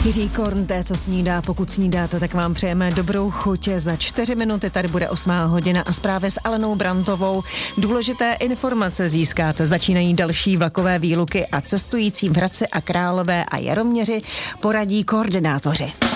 Jiří Korn, té, co snídá, pokud snídáte, tak vám přejeme dobrou chuť. Za 4 minuty tady bude 8 hodina a zprávy s Alenou Brantovou. Důležité informace získáte. Začínají další vlakové výluky a cestujícím v Hradci a Králové a Jaroměři poradí koordinátoři.